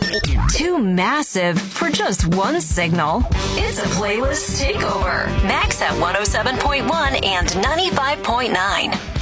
Too massive for just one signal? It's a playlist takeover. Max at 107.1 and 95.9.